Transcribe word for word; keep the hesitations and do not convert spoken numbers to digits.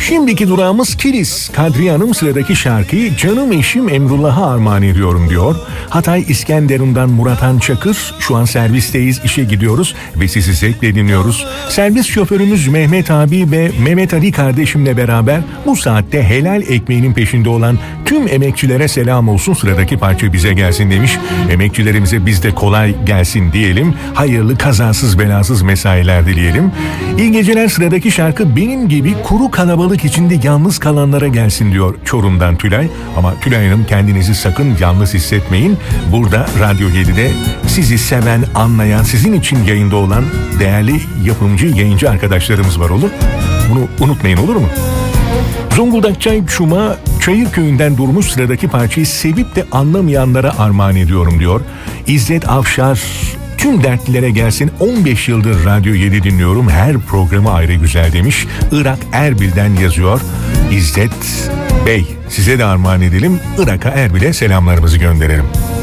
Şimdiki durağımız Kilis. Kadriye Hanım sıradaki şarkıyı canım eşim Emrullah'a armağan ediyorum diyor. Hatay İskenderun'dan Murathan Çakır. Şu an servisteyiz, işe gidiyoruz ve sizi zevkle dinliyoruz. Servis şoförümüz Mehmet abi ve Mehmet Ali kardeşimle beraber bu saatte helal ekmeğinin peşinde olan tüm emekçilere selam olsun. Sıradaki parça bize gelsin demiş. Emekçilerimize biz de kolay gelsin diyelim. Hayırlı, kazasız belasız mesailer dileyelim. İyi geceler. Sıradaki şarkı benim gibi kuru kalabalık içinde yalnız kalanlara gelsin diyor Çorum'dan Tülay. Ama Tülay Hanım, kendinizi sakın yalnız hissetmeyin. Burada Radyo yedide sizi seven, anlayan, sizin için yayında olan değerli yapımcı, yayıncı arkadaşlarımız var, olur. Bunu unutmayın, olur mu? Zonguldak Çay Çuma Çayırköy'ünden Durmuş sıradaki parçayı sevip de anlamayanlara armağan ediyorum diyor. İzzet Avşar, tüm dertlilere gelsin, on beş yıldır Radyo yedi dinliyorum, her programı ayrı güzel demiş. Irak Erbil'den yazıyor İzzet Bey. Size de armağan edelim, Irak'a, Erbil'e selamlarımızı gönderelim.